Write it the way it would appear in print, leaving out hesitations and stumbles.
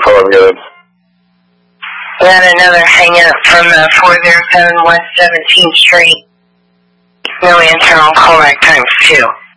call up again. We had another hang-up from the 407 West 17th Street. No answer on callback times 2.